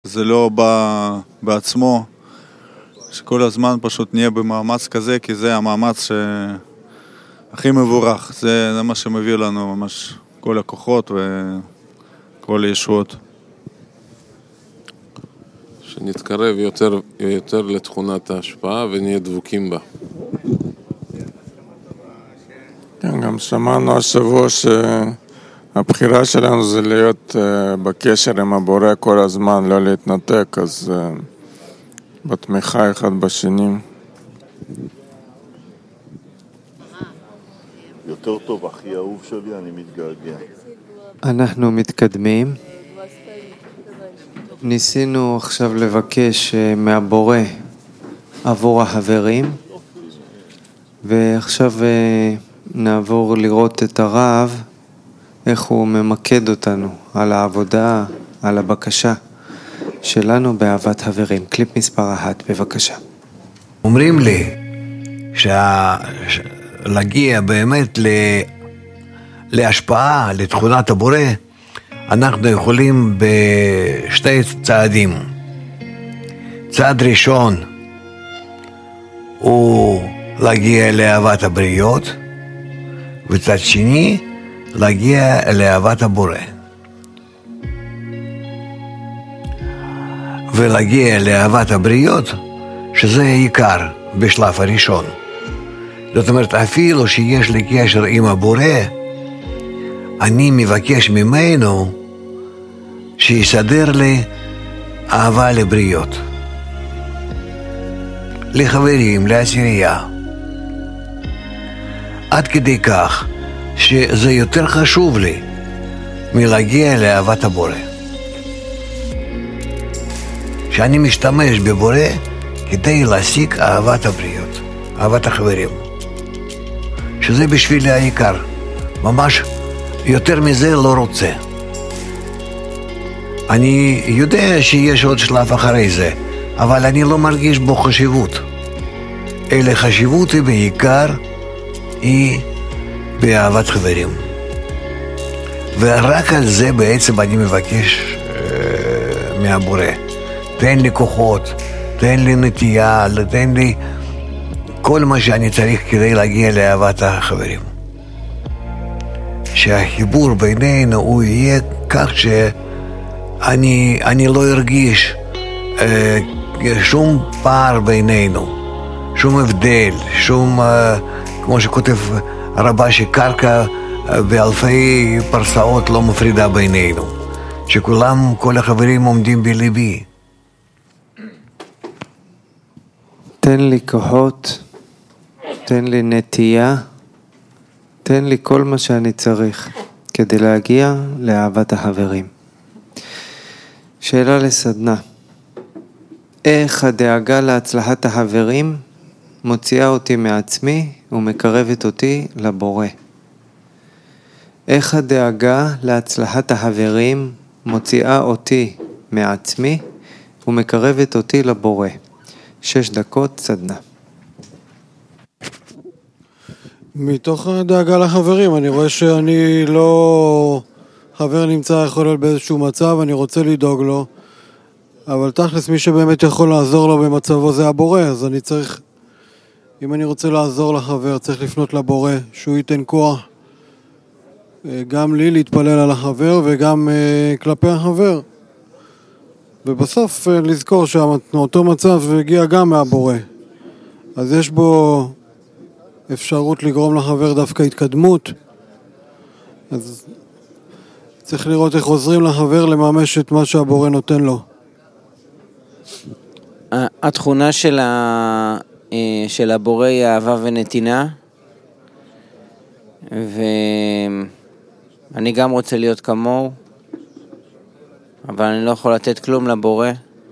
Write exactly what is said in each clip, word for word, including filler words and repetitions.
זה לא בא בעצמו, שכל הזמן פשוט נהיה במאמץ כזה, כי זה המאמץ שהכי מבורך. זה, זה מה שמביא לנו ממש כל הכוחות וכל הישועות. שנתקרב יותר, יותר לתכונת ההשפעה ונהיה דבוקים בה. כן, גם שמענו השבוע שהבחירה שלנו זה להיות בקשר עם הבורא כל הזמן, לא להתנתק, אז בתמיכה אחד בשני. יותר טוב, אחי אהוב שלי, אני מתגעגע. אנחנו מתקדמים. ניסינו עכשיו לבקש מהבורא עבור החברים, ועכשיו נעבור לראות את הרב, איך הוא ממקד אותנו על העבודה, על הבקשה שלנו באהבת חברים. קליפ מספר אחת, בבקשה. אומרים לי שלהגיע באמת להשפעה, לתכונת הבורא, אנחנו יכולים בשתי צעדים. צעד ראשון הוא להגיע לאהבת הבריות, וצעד שני להגיע לאהבת הבורא. ולהגיע לאהבת הבריות, שזה העיקר בשלב הראשון. זאת אומרת, אפילו שיש לי קשר עם הבורא, אני מבקש ממנו שיסדר לי אהבה לבריות, לחברים, לעשירייה. עד כדי כך שזה יותר חשוב לי מלהגיע לאהבת הבורא. שאני משתמש בבורא כדי להשיג אהבת הבריות, אהבת החברים. שזה בשבילי העיקר. ממש יותר מזה לא רוצה. אני יודע שיש עוד שלב אחרי זה, אבל אני לא מרגיש בו חשיבות. אלא חשיבות היא בעיקר היא באהבת חברים. ורק על זה בעצם אני מבקש אה, מהבורא. תן לי כוחות, תן לי נטייה, תן לי כל מה שאני צריך כדי להגיע לאהבת החברים. שהחיבור בינינו הוא יהיה כך שאני אני לא ארגיש אה, שום פער בינינו, שום הבדל, שום, אה, כמו שכותב הרבה, שקרקע באלפי פרסאות לא מפרידה בינינו, שכולם, כל החברים עומדים בליבי. תן לי כוחות, תן לי נטייה, תן לי כל מה שאני צריך כדי להגיע לאהבת החברים. שאלה לסדנה: איך הדאגה להצלחת החברים מוציאה אותי מעצמי ומקרבת אותי לבורא? איך הדאגה להצלחת החברים מוציאה אותי מעצמי ומקרבת אותי לבורא? שש דקות סדנה. מתוך הדאגה לחברים, אני רואה שאני לא... חבר נמצא יכול להיות באיזשהו מצב, אני רוצה לדאוג לו, אבל תכלס מי שבאמת יכול לעזור לו במצבו זה הבורא, אז אני צריך, אם אני רוצה לעזור לחבר, צריך לפנות לבורא, שהוא ייתן כוח, גם לי להתפלל על החבר וגם כלפי החבר. ובסוף לזכור שאותו מצב הגיע גם מהבורא. אז יש בו אפשרות לגרום לחבר דווקא התקדמות. אז צריך לראות איך עוזרים לחבר לממש את מה שהבורא נותן לו. התכונה של, ה... של הבורא היא אהבה ונתינה. ואני גם רוצה להיות כמוהו. אבל אני לא יכול לתת כלום לבורא.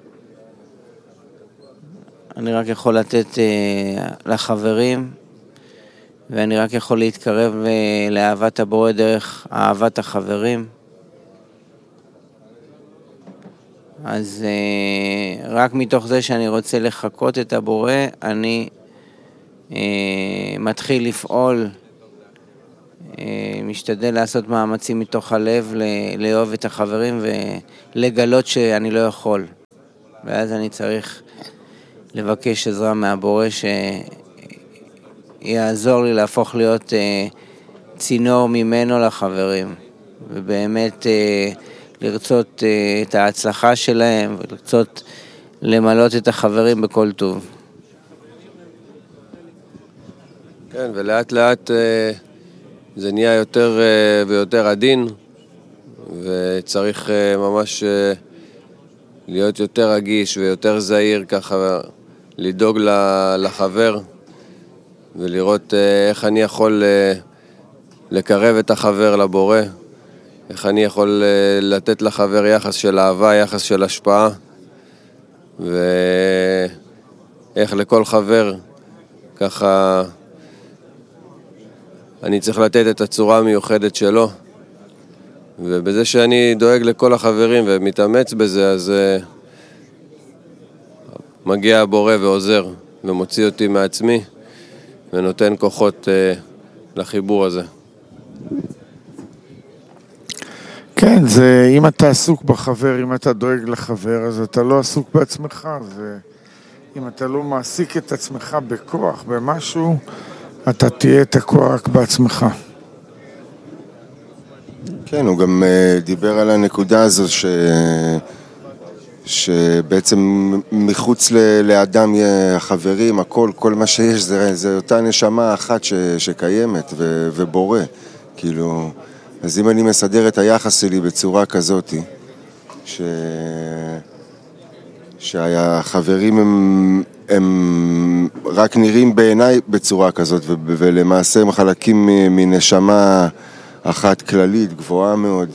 אני רק יכול לתת אה, לחברים, ואני רק יכול להתקרב אה, לאהבת הבורא דרך אהבת החברים. אז אה, רק מתוך זה שאני רוצה לחכות את הבורא, אני אה, מתחיל לפעול, אה, משתדל לעשות מאמצים מתוך הלב, לאהוב את החברים ולגלות שאני לא יכול. ואז אני צריך לבקש עזרה מהבורא שיעזור לי להפוך להיות צינור ממנו לחברים, ובאמת לרצות את ההצלחה שלהם, ולרצות למלות את החברים בכל טוב. כן, ולאט לאט זה נהיה יותר ויותר עדין, וצריך ממש להיות יותר רגיש ויותר זהיר, ככה לדאוג לחבר, ולראות איך אני יכול לקרב את החבר לבורא, איך אני יכול לתת לחבר יחס של אהבה, יחס של השפעה, ואיך לכל חבר ככה אני צריך לתת את הצורה המיוחדת שלו, ובזה שאני דואג לכל החברים ומתאמץ בזה, אז uh, מגיע הבורא ועוזר ומוציא אותי מעצמי ונותן כוחות uh, לחיבור הזה. כן, זה, אם אתה עסוק בחבר, אם אתה דואג לחבר, אז אתה לא עסוק בעצמך. זה, אם אתה לא מעסיק את עצמך בכוח, במשהו, אתה תהיה תקוע רק בעצמך. כן, הוא גם uh, דיבר על הנקודה הזו ש... שבעצם מחוץ ל... לאדם החברים, הכל, כל מה שיש, זה, זה אותה נשמה אחת ש... שקיימת ו... ובורא. כאילו, אז אם אני מסדר את היחס שלי בצורה כזאת, ש... שהחברים הם, הם רק נראים בעיניי בצורה כזאת, ו... ולמעשה הם חלקים מנשמה אחת כללית, גבוהה מאוד.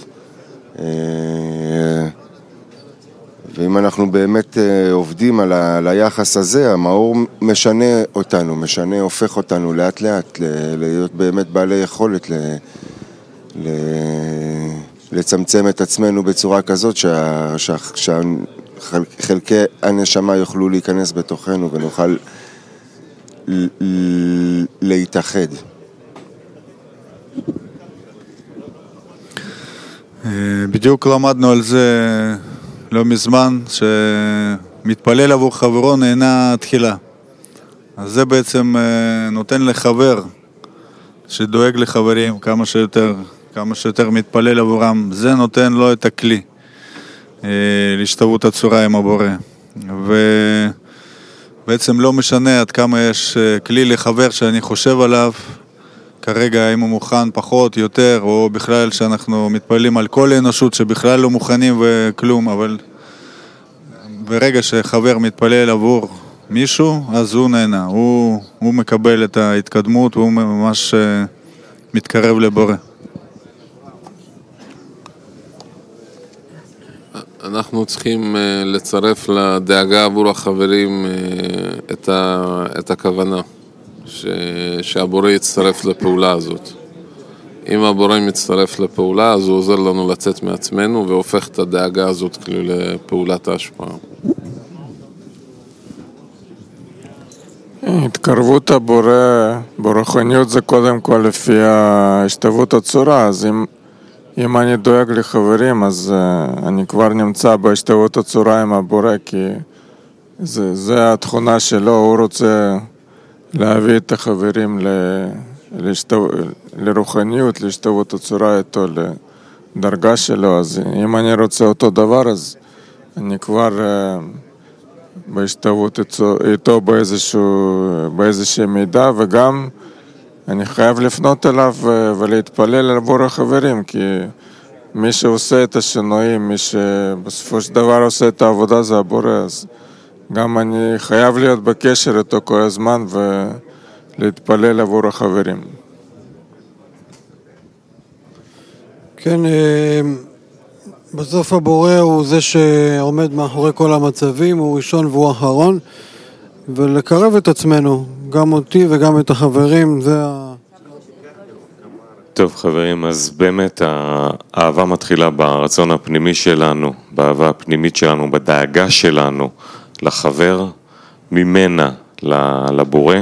ואם אנחנו באמת עובדים על, ה... על היחס הזה, המאור משנה אותנו, משנה, הופך אותנו לאט לאט, להיות באמת בעלי יכולת ל... ל... לצמצם את עצמנו בצורה כזאת שה... שה... שחלקי הנשמה יוכלו להיכנס בתוכנו ונוכל ל... ל... להתאחד. בדיוק למדנו על זה לא מזמן, שמתפלל עבור חברו נהנה תחילה. אז זה בעצם נותן לחבר שדואג לחברים כמה שיותר, כמה שיותר מתפלל עבורם, זה נותן לו את הכלי להשתוות הצורה עם הבורא. ובעצם לא משנה עד כמה יש כלי לחבר שאני חושב עליו, כרגע אם הוא מוכן פחות, יותר, או בכלל שאנחנו מתפללים על כל האנושות שבכלל לא מוכנים וכלום, אבל ברגע שחבר מתפלל עבור מישהו, אז הוא נהנה, הוא, הוא מקבל את ההתקדמות, והוא ממש מתקרב לבורא. אנחנו צריכים לצרף לדאגה עבור החברים את, ה, את הכוונה. ש... שהבורא יצטרף לפעולה הזאת. אם הבורא מצטרף לפעולה, אז הוא עוזר לנו לצאת מעצמנו והופך את הדאגה הזאת כאילו לפעולת ההשפעה. התקרבות הבורא ברוחניות זה קודם כל לפי השתוות הצורה, אז אם, אם אני דואג לחברים, אז uh, אני כבר נמצא בהשתוות הצורה עם הבורא, כי זה, זה התכונה שלו, הוא רוצה להביא את החברים להשתו... לרוחניות, להשתוות הצורה איתו, לדרגה שלו. אז אם אני רוצה אותו דבר, אז אני כבר בהשתוות איתו באיזשהו, באיזושהי מידע, וגם אני חייב לפנות אליו ולהתפלל עבור החברים, כי מי שעושה את השינויים, מי שבסופו של דבר עושה את העבודה זה הבורא, אז גם אני חייב להיות בקשר איתו כל הזמן ולהתפלל עבור החברים. כן, בסוף הבורא הוא זה שעומד מאחורי כל המצבים, הוא ראשון והוא אחרון, ולקרב את עצמנו, גם אותי וגם את החברים, זה ה... טוב חברים, אז באמת האהבה מתחילה ברצון הפנימי שלנו, באהבה הפנימית שלנו, בדאגה שלנו לחבר, ממנה לבורא,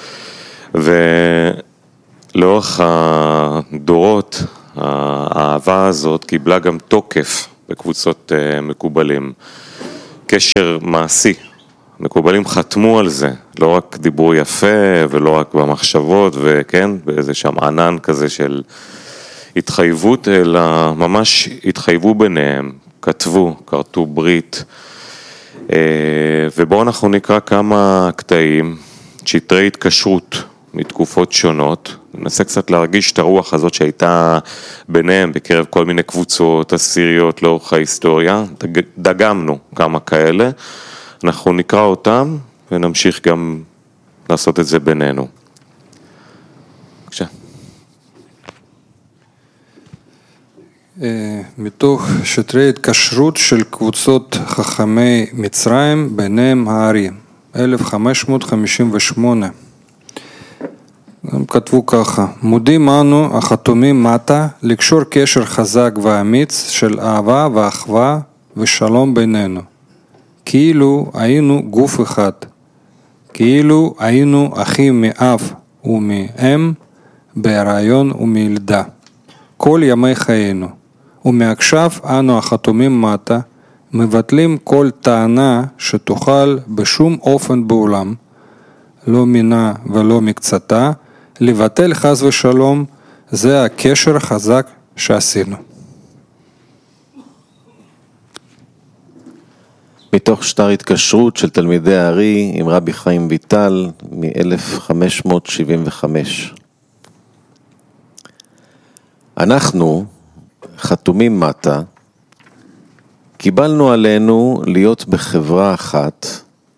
ולאורך הדורות האהבה הזאת קיבלה גם תוקף בקבוצות מקובלים. קשר מעשי. מקובלים חתמו על זה, לא רק דיבור יפה ולא רק במחשבות וכן, באיזה שם ענן כזה של התחייבות, אלא ממש התחייבו ביניהם, כתבו, כרתו ברית. ובואו אנחנו נקרא כמה קטעים, שטרי התקשרות מתקופות שונות, ננסה קצת להרגיש את הרוח הזאת שהייתה ביניהם בקרב כל מיני קבוצות אסיריות לאורך ההיסטוריה, דגמנו כמה כאלה, אנחנו נקרא אותם ונמשיך גם לעשות את זה בינינו. בבקשה. מתוך שטרי התקשרות של קבוצות חכמי מצרים, ביניהם הארי, אלף חמש מאות חמישים ושמונה. הם כתבו ככה: מודים אנו החתומים מטה לקשור קשר חזק ואמיץ של אהבה ואחווה ושלום בינינו, כאילו היינו גוף אחד, כאילו היינו אחים מאב ומאם בהיריון ומילדה כל ימי חיינו. ומעכשיו אנו החתומים מטה מבטלים כל טענה שתוכל בשום אופן בעולם, לא מינה ולא מקצתה, לבטל חס ושלום. זה הקשר החזק שעשינו. מתוך שטר התקשרות של תלמידי הארי עם רבי חיים ויטל מ-אלף חמש מאות שבעים וחמש. אנחנו, חתומים מטה, קיבלנו עלינו להיות בחברה אחת,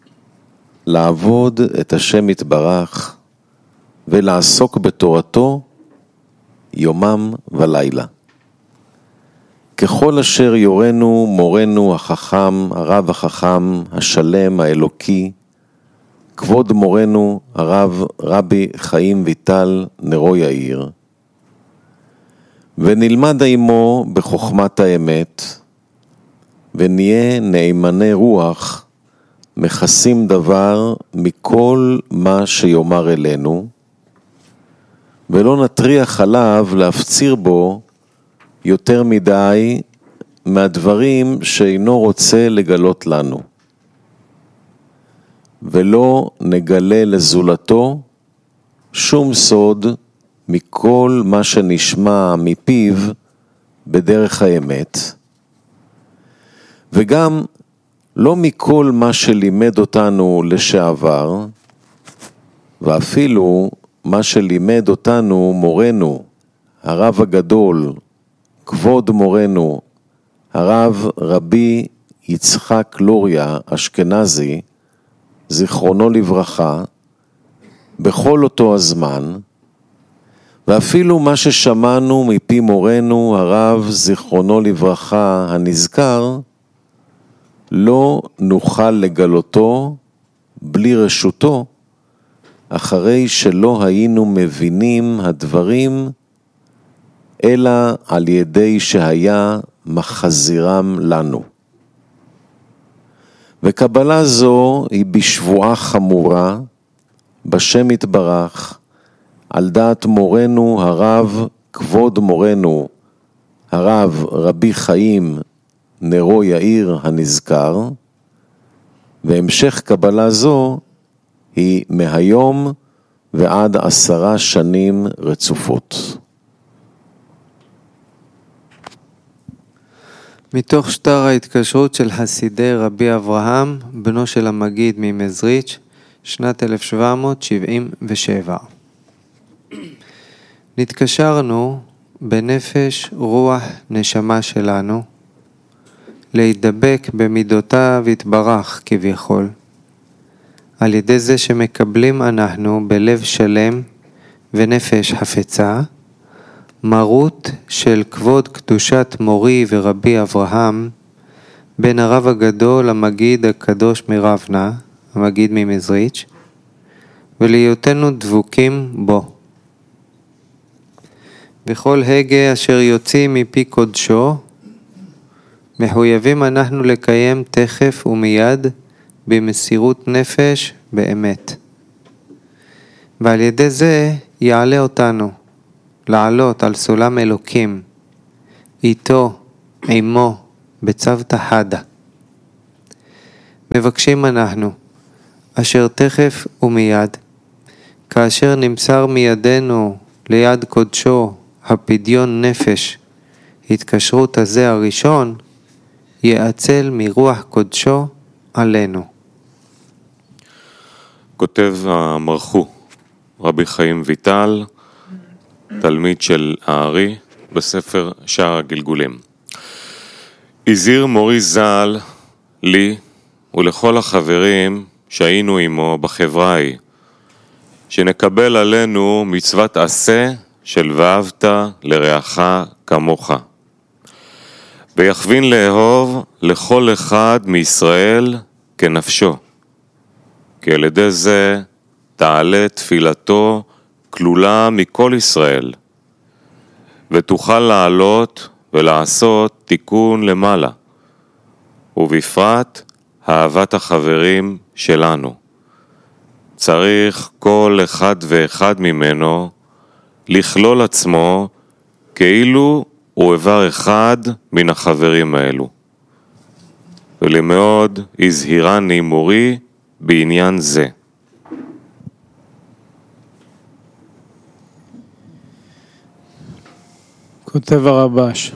לעבוד את השם יתברך ולעסוק בתורתו יומם ולילה. ככל אשר יורנו מורנו החכם, הרב החכם, השלם, האלוקי, כבוד מורנו הרב רבי חיים ויטל נרו יאיר, ונלמד עמו בחוכמת האמת, ונהיה נאמני רוח, מכסים דבר מכל מה שיאמר אלינו, ולא נטריח עליו להפציר בו יותר מדי מהדברים שאינו רוצה לגלות לנו, ולא נגלה לזולתו שום סוד מכל מה שנשמע מפיו בדרך האמת, וגם לא מכל מה שלימד אותנו לשעבר, ואפילו מה שלימד אותנו מורנו, הרב הגדול, כבוד מורנו, הרב רבי יצחק לוריה אשכנזי, זיכרונו לברכה, בכל אותו הזמן, ואפילו מה ששמענו מפי מורנו, הרב זיכרונו לברכה הנזכר, לא נוכל לגלותו בלי רשותו, אחרי שלא היינו מבינים הדברים, אלא על ידי שהיה מחזירם לנו. וקבלה זו היא בשבועה חמורה, בשם יתברך, על דעת מורנו הרב, כבוד מורנו, הרב רבי חיים נרו יאיר הנזכר, והמשך קבלה זו היא מהיום ועד עשרה שנים רצופות. מתוך שטר ההתקשרות של חסידי רבי אברהם, בנו של המגיד ממזריץ', שנת אלף שבע מאות שבעים ושבע. נתקשרנו בנפש רוח נשמה שלנו, להידבק במידותיו יתברך כביכול, על ידי זה שמקבלים אנחנו בלב שלם ונפש חפצה, מרות של כבוד קדושת מורי ורבי אברהם, בן הרב הגדול המגיד הקדוש מרבנה, המגיד ממזריץ', ולהיותנו דבוקים בו. בכל הגה אשר יוצאים מפי קודשו, מחויבים אנחנו לקיים תכף ומיד במסירות נפש באמת. ועל ידי זה יעלה אותנו לעלות על סולם אלוקים, איתו, עמו, בצוותא חדא. מבקשים אנחנו, אשר תכף ומיד, כאשר נמסר מידינו ליד קודשו הפדיון נפש, התקשרות הזה הראשון, יאצל מרוח קודשו עלינו. כותב המרחו, רבי חיים ויטל, תלמיד של הארי, בספר שער הגלגולים. הזהיר מורי ז"ל לי ולכל החברים שהיינו עמו בחברה ההיא, שנקבל עלינו מצוות עשה של ואהבת לרעך כמוך, ויכווין לאהוב לכל אחד מישראל כנפשו, כי על ידי זה תעלה תפילתו כלולה מכל ישראל, ותוכל לעלות ולעשות תיקון למעלה, ובפרט אהבת החברים שלנו. צריך כל אחד ואחד ממנו לכלול עצמו כאילו הוא איבר אחד מן החברים האלו. ולמאוד הזהירני מורי בעניין זה. כותב הרבש,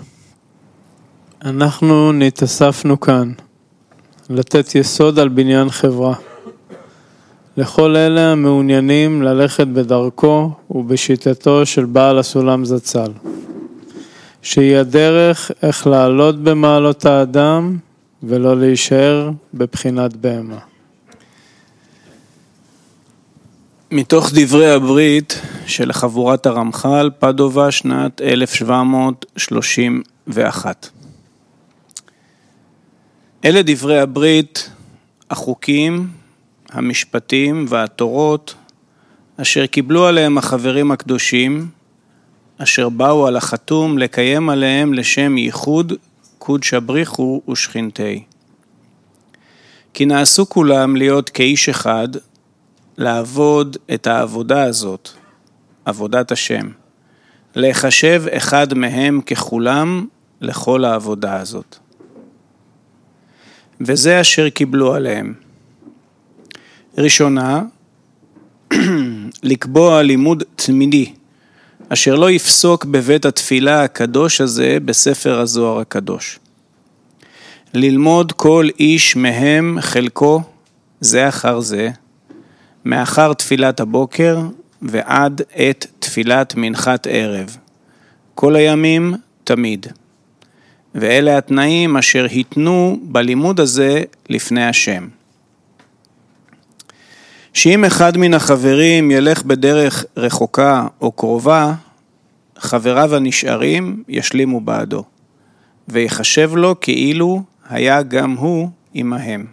אנחנו נתאספנו כאן לתת יסוד על בניין חברה לכל אלה המעוניינים ללכת בדרכו ובשיטתו של בעל הסולם זצ"ל, שהיא הדרך איך לעלות במעלות האדם ולא להישאר בבחינת בהמה. מתוך דברי הברית של חבורת הרמח"ל, פדובה, שנת אלף שבע מאות שלושים ואחת. אלה דברי הברית, החוקים, המשפטים והתורות, אשר קיבלו עליהם החברים הקדושים, אשר באו על החתום לקיים עליהם לשם ייחוד קודשא בריחו ושכינתי. כי נעשו כולם להיות כאיש אחד, לעבוד את העבודה הזאת, עבודת השם, להיחשב אחד מהם ככולם לכל העבודה הזאת. וזה אשר קיבלו עליהם. ראשונה, לקבוע לימוד תמידי, אשר לא יפסוק בבית התפילה הקדוש הזה בספר הזוהר הקדוש. ללמוד כל איש מהם חלקו זה אחר זה, מאחר תפילת הבוקר ועד את תפילת מנחת ערב, כל הימים תמיד. ואלה התנאים אשר היתנו בלימוד הזה לפני השם. שאם אחד מן החברים ילך בדרך רחוקה או קרובה, חבריו הנשארים ישלימו בעדו, ויחשב לו כאילו היה גם הוא עמהם.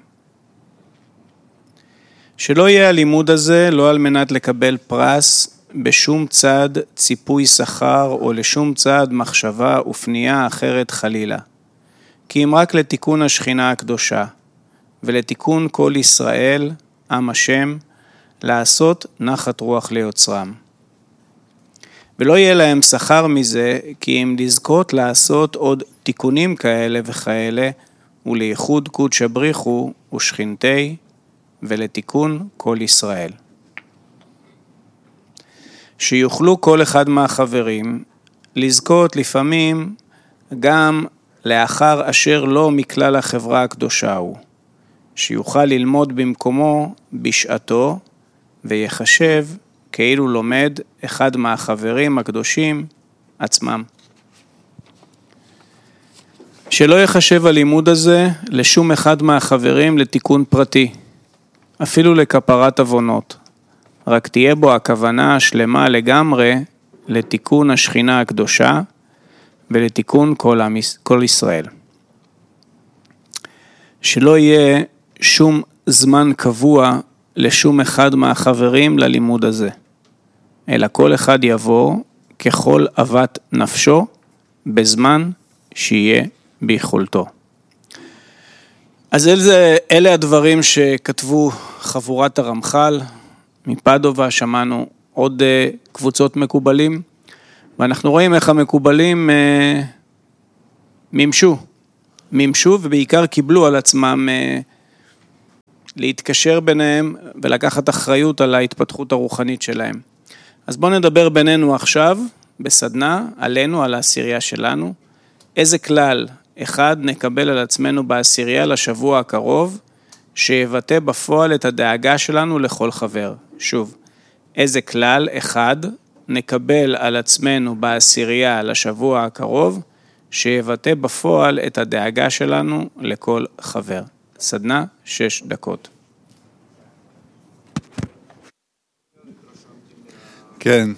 שלא יהיה הלימוד הזה לא על מנת לקבל פרס בשום צד ציפוי שכר או לשום צד מחשבה ופנייה אחרת חלילה, כי אם רק לתיקון השכינה הקדושה ולתיקון כל ישראל, עם השם, לעשות נחת רוח ליוצרם. ולא יהיה להם שכר מזה, כי אם לזכות לעשות עוד תיקונים כאלה וכאלה, ולייחוד קודשא בריחו ושכינתי, ולתיקון כל ישראל. שיוכלו כל אחד מהחברים לזכות לפעמים גם לאחר אשר לא מכלל החברה הקדושה הוא, שיוכל ללמוד במקומו בשעתו ויחשב כאילו לומד אחד מהחברים הקדושים עצמם. שלא יחשב הלימוד הזה לשום אחד מהחברים לתיקון פרטי, אפילו לכפרת עוונות, רק תהיה בו הכוונה השלמה לגמרי לתיקון השכינה הקדושה ולתיקון כל, עם, כל ישראל. שלא יהיה שום זמן קבוע לשום אחד מהחברים ללימוד הזה, אלא כל אחד יבוא ככל אהבת נפשו בזמן שיהיה ביכולתו. אז אלה, אלה הדברים שכתבו חבורת הרמח"ל. מפדובה שמענו עוד קבוצות מקובלים, ואנחנו רואים איך המקובלים ממשו, ממשו ובעיקר קיבלו על עצמם להתקשר ביניהם ולקחת אחריות על ההתפתחות הרוחנית שלהם. אז בואו נדבר בינינו עכשיו, בסדנה, עלינו, על העשירייה שלנו. איזה כלל אחד נקבל על עצמנו בעשירייה לשבוע הקרוב, שיבטא בפועל את הדאגה שלנו לכל חבר. שוב, איזה כלל אחד נקבל על עצמנו בעשירייה לשבוע הקרוב, שיבטא בפועל את הדאגה שלנו לכל חבר. סדנה, שש דקות. כן,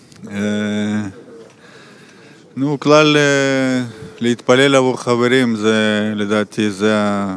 נו, כלל להתפלל עבור חברים, זה לדעתי זה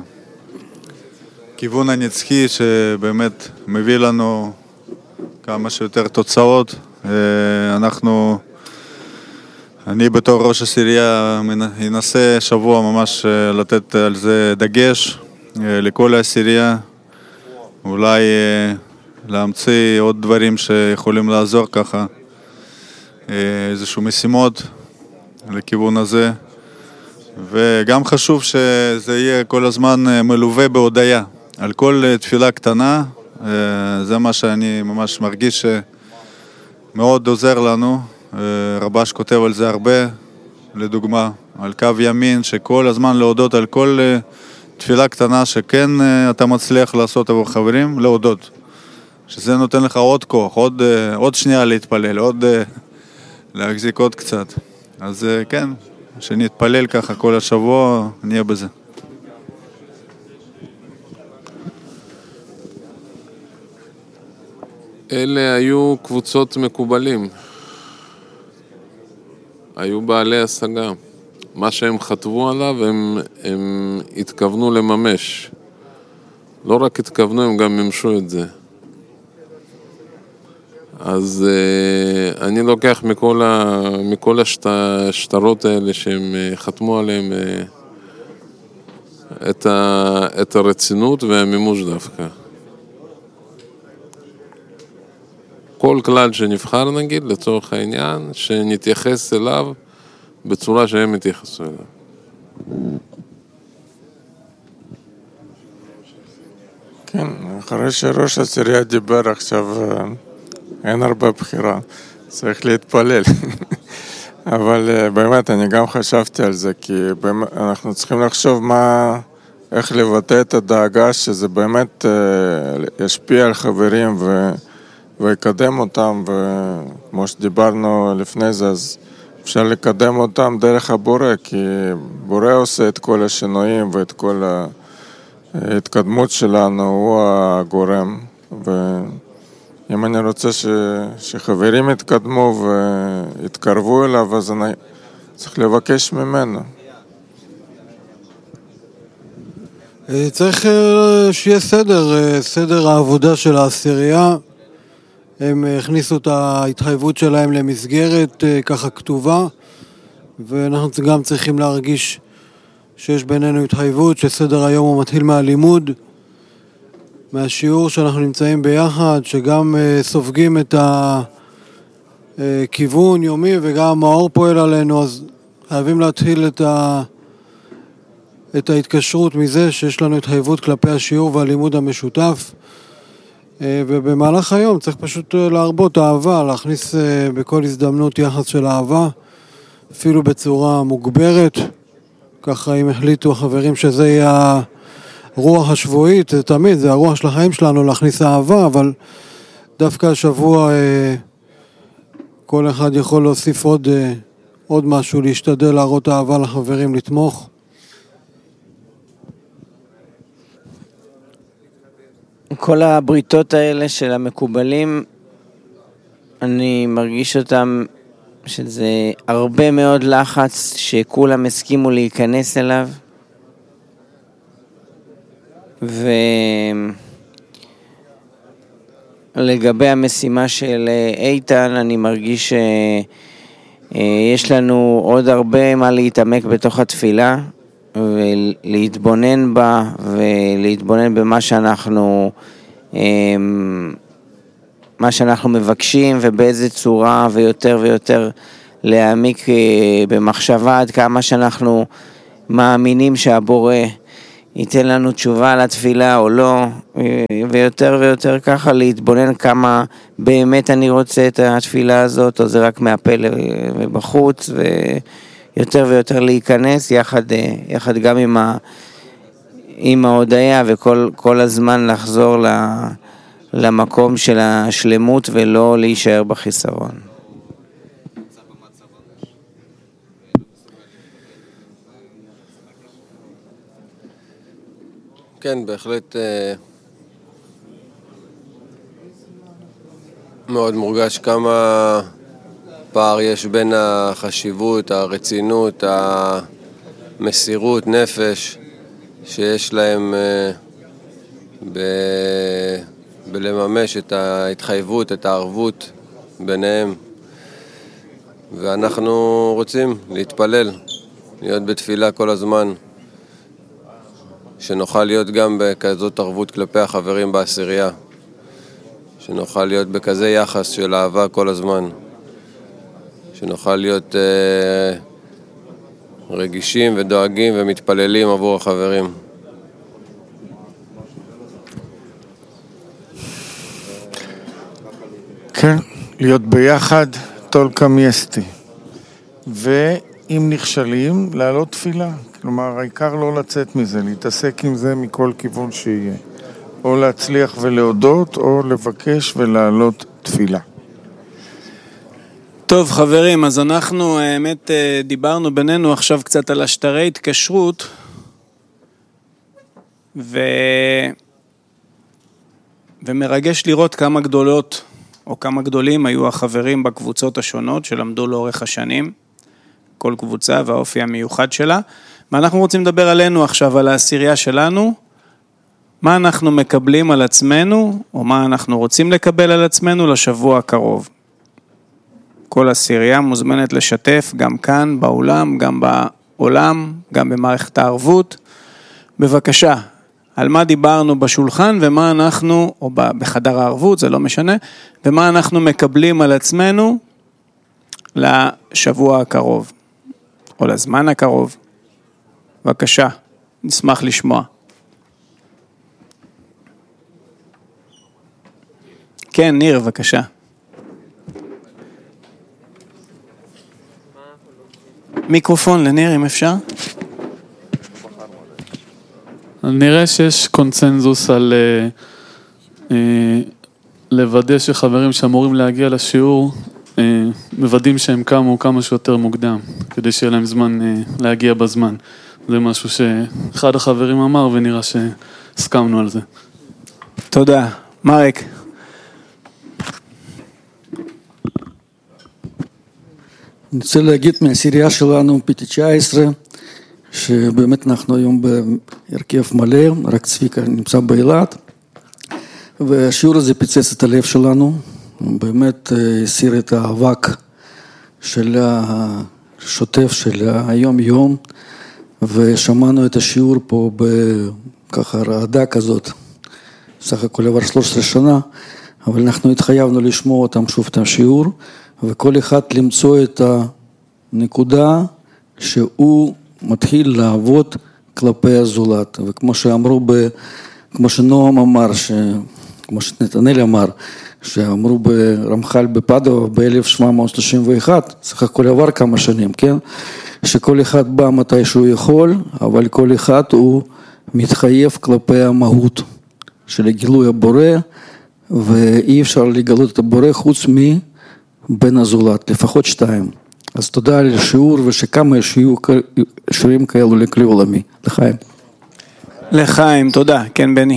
הכיוון הנצחי שבאמת מביא לנו כמה שיותר תוצאות. אנחנו, אני בתור ראש עשירייה אנסה שבוע ממש לתת על זה דגש לכל העשירייה, אולי להמציא עוד דברים שיכולים לעזור ככה, איזשהו משימות לכיוון הזה, וגם חשוב שזה יהיה כל הזמן מלווה בהודיה על כל תפילה קטנה. זה מה שאני ממש מרגיש שמאוד עוזר לנו. רבש כותב על זה הרבה, לדוגמה על קו ימין, שכל הזמן להודות על כל תפילה קטנה שכן אתה מצליח לעשות עבור חברים, להודות, שזה נותן לך עוד כוח, עוד, עוד שנייה להתפלל, עוד להחזיק עוד קצת. אז כן, שנתפלל ככה כל השבוע, נהיה בזה. אלה היו קבוצות מקובלים, היו בעלי השגה. מה שהם חתבו עליו, הם, הם התכוונו לממש. לא רק התכוונו, הם גם ממשו את זה. אז uh, אני לוקח מכל, ה, מכל השטרות האלה שהם uh, חתמו עליהם uh, את, ה, את הרצינות והמימוש דווקא. כל כלל שנבחר נגיד, לצורך העניין, שנתייחס אליו בצורה שהם מתייחסו אליו. כן, אחרי שראש העשירייה דיבר עכשיו, אין הרבה בחירה, צריך להתפלל. אבל באמת, אני גם חשבתי על זה, כי באמת, אנחנו צריכים לחשוב מה, איך לבטא את הדאגה, שזה באמת ישפיע על חברים ו, ויקדם אותם, וכמו שדיברנו לפני זה, אז אפשר לקדם אותם דרך הבורא, כי בורא עושה את כל השינויים ואת כל ההתקדמות שלנו, הוא הגורם. ואם אני רוצה ש... שחברים יתקדמו ויתקרבו אליו, אז אני צריך לבקש ממנו. צריך שיהיה סדר, סדר העבודה של העשירייה. הם הכניסו את ההתחייבות שלהם למסגרת ככה כתובה, ואנחנו גם צריכים להרגיש שיש בינינו התחייבות, שסדר היום הוא מתחיל מהלימוד, מהשיעור שאנחנו נמצאים ביחד, שגם סופגים את הכיוון יומי וגם האור פועל עלינו, אז חייבים להתחיל את, ה... את ההתקשרות מזה שיש לנו התחייבות כלפי השיעור והלימוד המשותף. ובמהלך היום צריך פשוט להרבות אהבה, להכניס בכל הזדמנות יחס של אהבה, אפילו בצורה מוגברת. ככה אם החליטו החברים שזה יהיה הרוח השבועית, זה תמיד, זה הרוח של החיים שלנו להכניס אהבה, אבל דווקא השבוע כל אחד יכול להוסיף עוד, עוד משהו, להשתדל להראות אהבה לחברים, לתמוך. כל הבריתות האלה של המקובלים, אני מרגיש אותם שזה הרבה מאוד לחץ שכולם הסכימו להיכנס אליו, ולגבי המשימה של איתן, אני מרגיש שיש לנו עוד הרבה מה להתעמק בתוך התפילה, ולהתבונן בה, ולהתבונן במה שאנחנו, מה שאנחנו מבקשים, ובאיזה צורה, ויותר ויותר להעמיק במחשבה עד כמה שאנחנו מאמינים שהבורא ייתן לנו תשובה לתפילה או לא, ויותר ויותר ככה להתבונן כמה באמת אני רוצה את התפילה הזאת, או זה רק מהפה ובחוץ, ויותר ויותר להיכנס יחד, יחד גם עם, ה, עם ההודעה, וכל כל הזמן לחזור למקום של השלמות ולא להישאר בחיסרון. כן, בהחלט מאוד מורגש כמה פער יש בין החשיבות, הרצינות, המסירות, נפש שיש להם ב... בלממש את ההתחייבות, את הערבות ביניהם. ואנחנו רוצים להתפלל, להיות בתפילה כל הזמן, שנוכל להיות גם בכזאת ערבות כלפי החברים בעשירייה, שנוכל להיות בכזה יחס של אהבה כל הזמן, שנוכל להיות אה, רגישים ודואגים ומתפללים עבור החברים. כן, להיות ביחד, תול קמייסטי. ואם נכשלים, לעלות תפילה. כלומר, העיקר לא לצאת מזה, להתעסק עם זה מכל כיוון שיהיה. או להצליח ולהודות, או לבקש ולעלות תפילה. טוב חברים, אז אנחנו האמת דיברנו בינינו עכשיו קצת על השטרי התקשרות, ו... ומרגש לראות כמה גדולות או כמה גדולים היו החברים בקבוצות השונות שלמדו לאורך השנים, כל קבוצה והאופי המיוחד שלה, ואנחנו רוצים לדבר עלינו עכשיו, על העשירייה שלנו, מה אנחנו מקבלים על עצמנו, או מה אנחנו רוצים לקבל על עצמנו לשבוע הקרוב. כל עשירייה מוזמנת לשתף, גם כאן, באולם, גם בעולם, גם במערכת הערבות. בבקשה, על מה דיברנו בשולחן, ומה אנחנו, או בחדר הערבות, זה לא משנה, ומה אנחנו מקבלים על עצמנו לשבוע הקרוב, או לזמן הקרוב. בבקשה, נשמח לשמוע. כן, ניר, בבקשה. מיקרופון לניר, אם אפשר. נראה שיש קונצנזוס על uh, uh, לוודא שחברים שאמורים להגיע לשיעור, uh, מוודאים שהם קמו כמה שיותר מוקדם, כדי שיהיה להם זמן uh, להגיע בזמן. זה משהו שאחד החברים אמר ונראה שהסכמנו על זה. תודה. מרק. אני רוצה להגיד מהעשירייה שלנו, פי תשע עשרה, שבאמת אנחנו היום בהרכב מלא, רק צביקה נמצא באילת, והשיעור הזה פיצץ את הלב שלנו, באמת הסיר את האבק של השוטף של היום יום, ושמענו את השיעור פה בככה רעדה כזאת, סך הכל עבר שלוש עשרה שנה, אבל אנחנו התחייבנו לשמוע אותם שוב את השיעור, וכל אחד למצוא את הנקודה שהוא מתחיל לעבוד כלפי הזולת. וכמו שאמרו, ב, כמו שנועם אמר, ש, כמו שנתנאל אמר, שאמרו ברמח"ל בפדובה ב-אלף שבע מאות שלושים ואחת, סך הכל עבר כמה שנים, כן? שכל אחד בא מתי שהוא יכול, אבל כל אחד הוא מתחייב כלפי המהות של הגילוי הבורא, ואי אפשר לגלות את הבורא חוץ מבן הזולת, לפחות שתיים. אז תודה על השיעור, ושכמה שיהיו שיעורים כאלו לכלי עולמי. לחיים. לחיים, תודה. כן, בני.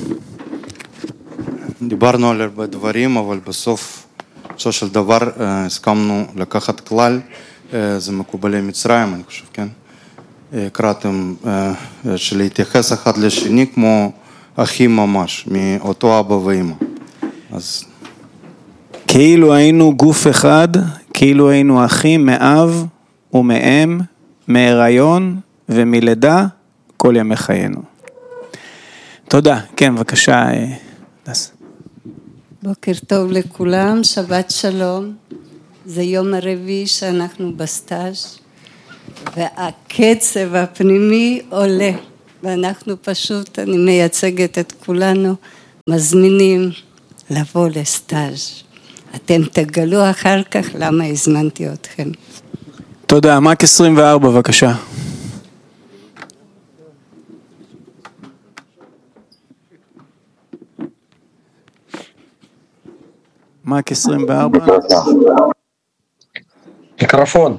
דיברנו על הרבה דברים, אבל בסוף, בסוף של דבר, הסכמנו לקחת כלל, זה מקובלי מצרים, אני חושב, כן? קראתם שלהתייחס אחד לשני כמו אחים ממש, מאותו אבא ואמא. אז... כאילו היינו גוף אחד, כאילו היינו אחים מאב ומאם, מהיריון ומלידה, כל ימי חיינו. תודה. כן, בבקשה, דס. בוקר טוב לכולם, שבת שלום. זה יום הרביעי שאנחנו בסטאז' והקצב הפנימי עולה. ואנחנו פשוט, אני מייצגת את כולנו, מזמינים לבוא לסטאז'. אתם תגלו אחר כך למה הזמנתי אתכם. תודה. מק עשרים וארבע, בבקשה. מק עשרים וארבע. מיקרופון.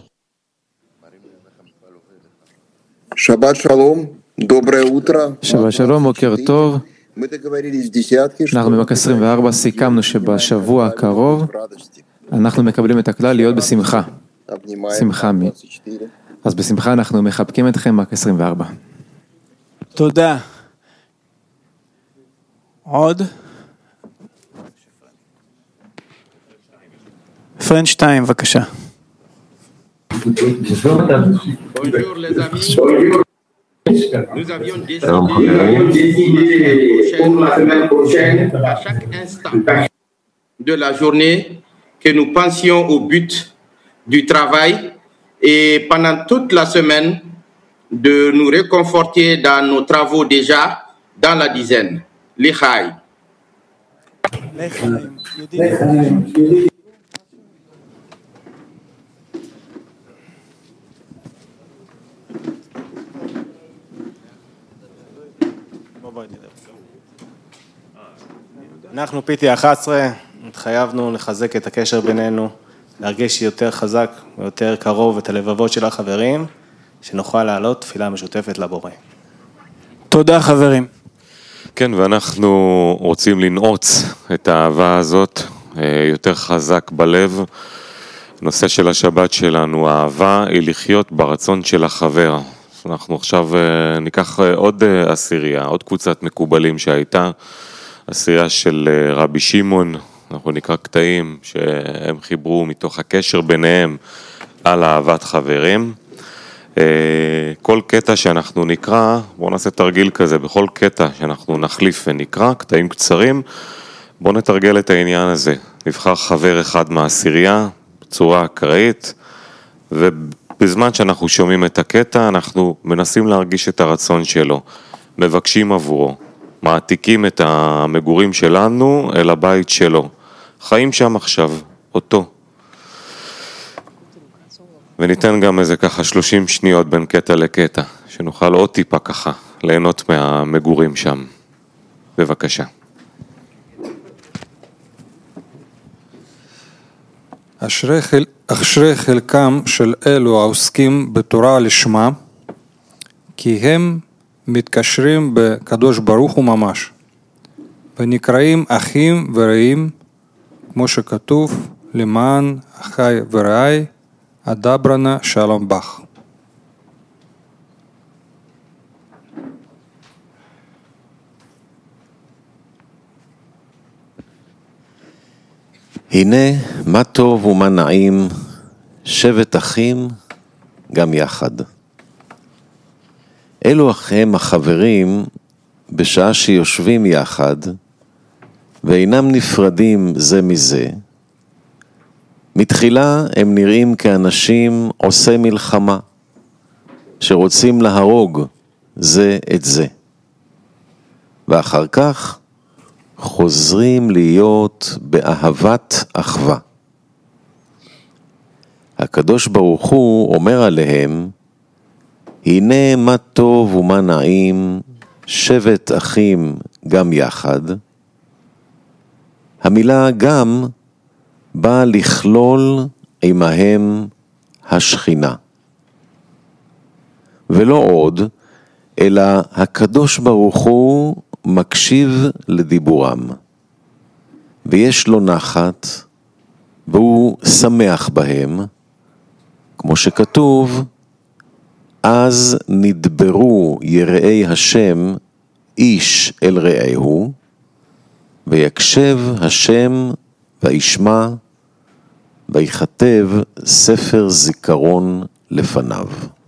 שבת שלום, דוברי אוטרה. שבת שלום, בוקר טוב. אנחנו במק עשרים וארבע סיכמנו שבשבוע הקרוב אנחנו מקבלים את הכלל להיות בשמחה. שמחה מי. אז בשמחה אנחנו מחבקים אתכם מק עשרים וארבע. תודה. עוד? פרנד שתיים, בבקשה. Bonjour les amis. Nous avions décidé pour la semaine prochaine, à chaque instant de la journée, que nous pensions au but du travail et pendant toute la semaine de nous réconforter dans nos travaux déjà dans la dizaine. L'Ichaï. אנחנו פיטי אחת עשרה, התחייבנו לחזק את הקשר בינינו, להרגיש יותר חזק ויותר קרוב את הלבבות של החברים, שנוכל לעלות תפילה משותפת לבורא. תודה חברים. כן, ואנחנו רוצים לנעוץ את האהבה הזאת יותר חזק בלב. נושא של השבת שלנו, האהבה היא לחיות ברצון של החבר. אנחנו עכשיו ניקח עוד עשירייה, עוד קבוצת מקובלים שהייתה, עשירייה של רבי שמעון, אנחנו נקרא קטעים שהם חיברו מתוך הקשר ביניהם על אהבת חברים. כל קטע שאנחנו נקרא, בואו נעשה תרגיל כזה, בכל קטע שאנחנו נחליף ונקרא, קטעים קצרים, בואו נתרגל את העניין הזה. נבחר חבר אחד מהעשירייה בצורה אקראית, ובזמן שאנחנו שומעים את הקטע, אנחנו מנסים להרגיש את הרצון שלו, מבקשים עבורו, מעתיקים את המגורים שלנו אל הבית שלו, חיים שם עכשיו, אותו. וניתן גם איזה ככה שלושים שניות בין קטע לקטע, שנוכל עוד טיפה ככה ליהנות מהמגורים שם. בבקשה. אשרי, חל... אשרי חלקם של אלו העוסקים בתורה לשמה, כי הם מתקשרים בקדוש ברוך הוא ממש, ונקראים אחים ורעים, כמו שכתוב, למען אחי ורעי, אדברנה שלום בך. הנה מה טוב ומה נעים, שבט אחים גם יחד. אלו הם החברים בשעה שיושבים יחד ואינם נפרדים זה מזה. מתחילה הם נראים כאנשים עושי מלחמה שרוצים להרוג זה את זה, ואחר כך חוזרים להיות באהבת אחווה. הקדוש ברוך הוא אומר עליהם, הנה מה טוב ומה נעים, שבט אחים גם יחד. המילה גם באה לכלול עמהם השכינה. ולא עוד, אלא הקדוש ברוך הוא מקשיב לדיבורם. ויש לו נחת, והוא שמח בהם, כמו שכתוב, אז נדברו יראי השם איש אל רעהו, ויקשב השם וישמע, ויכתב ספר זיכרון לפניו.